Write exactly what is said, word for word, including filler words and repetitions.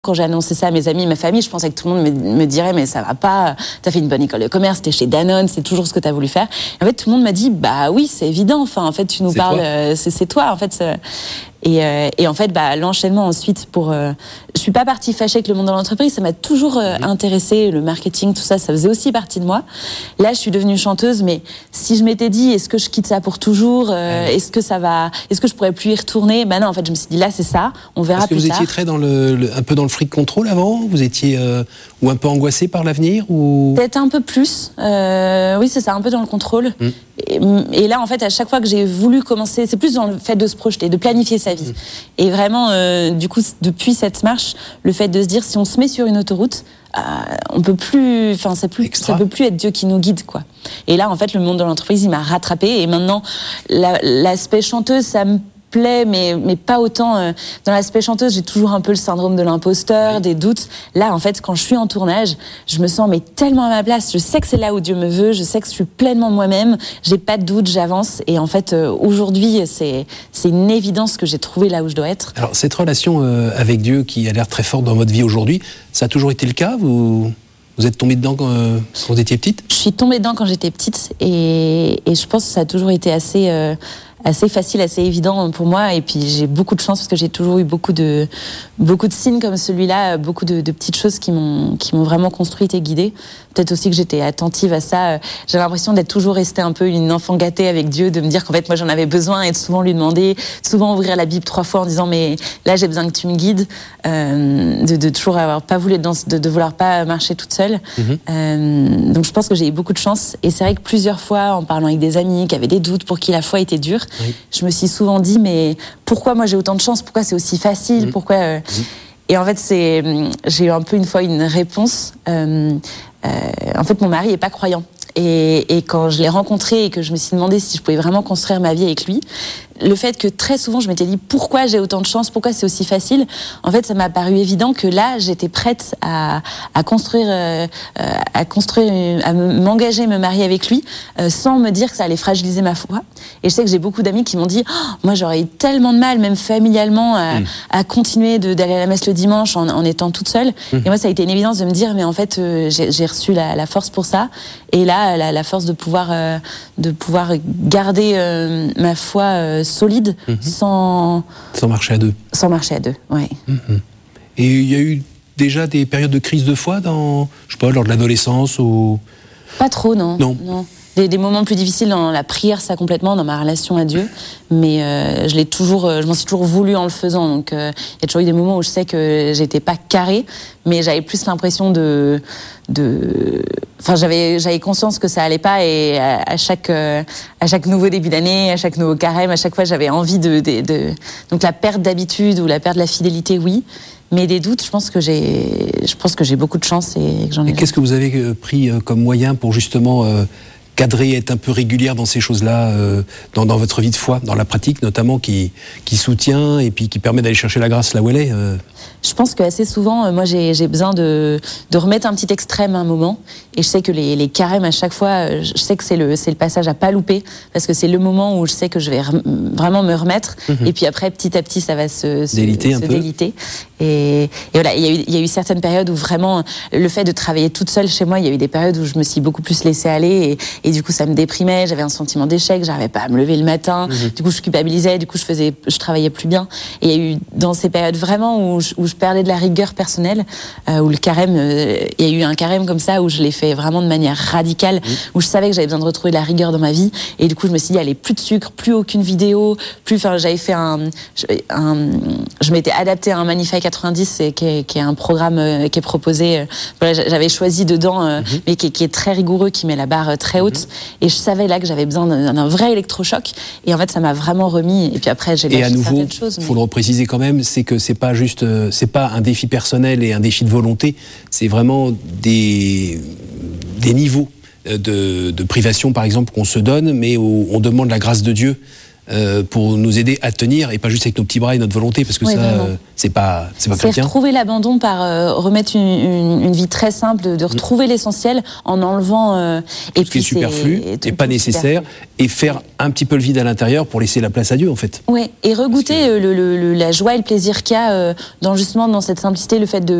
Quand j'ai annoncé ça à mes amis, ma famille, je pensais que tout le monde me, me dirait mais ça va pas, t'as fait une bonne école de commerce, t'es chez Danone, c'est toujours ce que t'as voulu faire. Et en fait, tout le monde m'a dit bah oui, c'est évident. Enfin, en fait, tu nous c'est parles, toi. Euh, c'est, c'est toi. En fait, c'est... Et, euh, et en fait, bah l'enchaînement ensuite pour, euh, je suis pas partie fâchée avec le monde de l'entreprise, ça m'a toujours euh, mmh. intéressée, le marketing, tout ça, ça faisait aussi partie de moi. Là, je suis devenue chanteuse, mais si je m'étais dit, est-ce que je quitte ça pour toujours, euh, mmh. est-ce que ça va, est-ce que je pourrais plus y retourner? Bah non, en fait, je me suis dit là, c'est ça, on verra plus tard. Est-ce que vous étiez très dans le, le, un peu dans le freak control avant? Vous étiez euh, ou un peu angoissée par l'avenir ou... Peut-être un peu plus. Euh, oui, c'est ça, un peu dans le contrôle. Mmh. Et, et là, en fait, à chaque fois que j'ai voulu commencer, c'est plus dans le fait de se projeter, de planifier sa vie. Mmh. Et vraiment, euh, du coup, depuis cette marche, le fait de se dire, si on se met sur une autoroute, euh, on peut plus, enfin, c'est plus, ça peut plus être Dieu qui nous guide, quoi. Et là, en fait, le monde de l'entreprise, il m'a rattrapée. Et maintenant, la, l'aspect chanteuse, ça me plaît, mais, mais pas autant. Euh, dans l'aspect chanteuse, j'ai toujours un peu le syndrome de l'imposteur, oui. des doutes. Là, en fait, quand je suis en tournage, je me sens mais tellement à ma place. Je sais que c'est là où Dieu me veut. Je sais que je suis pleinement moi-même. J'ai pas de doute, j'avance. Et en fait, euh, aujourd'hui, c'est, c'est une évidence que j'ai trouvé là où je dois être. Alors, cette relation euh, avec Dieu qui a l'air très forte dans votre vie aujourd'hui, ça a toujours été le cas? Vous... Vous êtes tombée dedans quand, euh, quand vous étiez petite? Je suis tombée dedans quand j'étais petite et, et je pense que ça a toujours été assez, euh, assez facile, assez évident pour moi. Et puis j'ai beaucoup de chance parce que j'ai toujours eu beaucoup de, beaucoup de signes comme celui-là, beaucoup de, de petites choses qui m'ont, qui m'ont vraiment construite et guidée. Peut-être aussi que j'étais attentive à ça. J'ai l'impression d'être toujours restée un peu une enfant gâtée avec Dieu, de me dire qu'en fait moi j'en avais besoin et de souvent lui demander, souvent ouvrir la Bible trois fois en disant mais là j'ai besoin que tu me guides, euh, de, de toujours avoir pas voulu dans, de, de vouloir pas marcher toute seule. Mmh. Euh, donc je pense que j'ai eu beaucoup de chance et c'est vrai que plusieurs fois en parlant avec des amis qui avaient des doutes pour qui la foi était dure, oui. je me suis souvent dit mais pourquoi moi j'ai autant de chance, pourquoi c'est aussi facile, mmh. pourquoi euh... mmh. Et en fait c'est, j'ai eu un peu une fois une réponse. Euh, Euh, en fait, mon mari est pas croyant. Et, et quand je l'ai rencontré et que je me suis demandé si je pouvais vraiment construire ma vie avec lui, le fait que très souvent je m'étais dit pourquoi j'ai autant de chance, pourquoi c'est aussi facile, en fait ça m'a paru évident que là j'étais prête à, à construire, euh, à construire, à m'engager, me marier avec lui, euh, sans me dire que ça allait fragiliser ma foi. Et je sais que j'ai beaucoup d'amis qui m'ont dit oh, moi j'aurais eu tellement de mal, même familialement, à, mmh. à continuer de, d'aller à la messe le dimanche en, en étant toute seule. Mmh. Et moi ça a été une évidence de me dire mais en fait euh, j'ai, j'ai reçu la, la force pour ça. Et là la, la force de pouvoir, euh, de pouvoir garder euh, ma foi euh, solide, mmh. sans... Sans marcher à deux. Sans marcher à deux, oui. Mmh. Et il y a eu déjà des périodes de crise de foi dans, je sais pas, lors de l'adolescence ou... Pas trop, non. Non. non. Des, des moments plus difficiles dans la prière, ça complètement, dans ma relation à Dieu. Mais euh, je l'ai toujours, je m'en suis toujours voulu en le faisant. Donc il euh, y a toujours eu des moments où je sais que j'étais pas carrée, mais j'avais plus l'impression de, de, enfin j'avais, j'avais conscience que ça allait pas et à, à chaque, euh, à chaque nouveau début d'année, à chaque nouveau carême, à chaque fois j'avais envie de, de, de, donc la perte d'habitude ou la perte de la fidélité, oui. Mais des doutes, je pense que j'ai, je pense que j'ai beaucoup de chance et que j'en ai. Et qu'est-ce que vous avez pris comme moyen pour justement euh, cadrer, être un peu régulière dans ces choses-là, euh, dans, dans votre vie de foi, dans la pratique notamment, qui, qui soutient et puis qui permet d'aller chercher la grâce là où elle est euh... Je pense qu'assez souvent, euh, moi j'ai, j'ai besoin de, de remettre un petit extrême à un moment. Et je sais que les, les carèmes, à chaque fois, euh, je sais que c'est le, c'est le passage à pas louper, parce que c'est le moment où je sais que je vais re- vraiment me remettre. Mmh. Et puis après, petit à petit, ça va se, se, déliter, se un déliter. Peu. Et, et voilà, il y a eu, il y a eu certaines périodes où vraiment, le fait de travailler toute seule chez moi, il y a eu des périodes où je me suis beaucoup plus laissée aller. Et, et du coup, ça me déprimait. J'avais un sentiment d'échec. J'arrivais pas à me lever le matin. Mmh. Du coup, je culpabilisais. Du coup, je faisais, je travaillais plus bien. Et il y a eu dans ces périodes vraiment où je, où je perdais de la rigueur personnelle, euh, où le carême, euh, il y a eu un carême comme ça où je l'ai fait vraiment de manière radicale, mmh. où je savais que j'avais besoin de retrouver de la rigueur dans ma vie. Et du coup, je me suis dit, allez, plus de sucre, plus aucune vidéo, plus, enfin, j'avais fait un, un je m'étais adaptée à un Manify quatre-vingt-dix, qui est, qui est un programme euh, qui est proposé, euh, voilà, j'avais choisi dedans, euh, mmh. mais qui, qui est très rigoureux, qui met la barre très haute. Mmh. Et je savais là que j'avais besoin d'un, d'un vrai électrochoc. Et en fait, ça m'a vraiment remis. Et puis après, j'ai lâché certaines choses. Et à nouveau, il faut mais... le repréciser quand même, c'est que c'est pas juste, euh, c'est pas un défi personnel et un défi de volonté, c'est vraiment des, des niveaux de, de privation, par exemple, qu'on se donne, mais où on demande la grâce de Dieu euh, pour nous aider à tenir, et pas juste avec nos petits bras et notre volonté, parce que oui, ça, euh, c'est pas, c'est pas c'est chrétien. retrouver l'abandon par euh, remettre une, une, une vie très simple, de, de retrouver mmh. l'essentiel en enlevant euh, et puis c'est superflu et, et pas nécessaire, superflu. Et faire un petit peu le vide à l'intérieur pour laisser la place à Dieu, en fait. Oui, et regoûter que... le, le, le, la joie et le plaisir qu'il y a euh, dans justement dans cette simplicité, le fait de